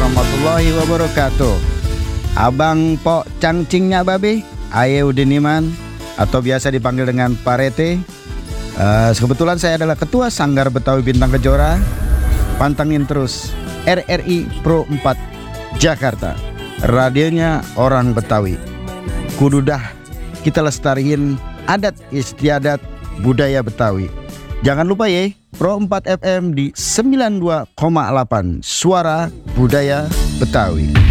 warahmatullahi wabarakatuh. Abang Pok Cangcingnya Babe, Aye Udiniman, atau biasa dipanggil dengan Parete. Kebetulan saya adalah Ketua Sanggar Betawi Bintang Kejora. Pantangin terus RRI Pro 4 Jakarta, radionya orang Betawi. Kududah kita lestariin adat istiadat budaya Betawi. Jangan lupa ya, Pro 4 FM di 92,8 Suara Budaya Betawi.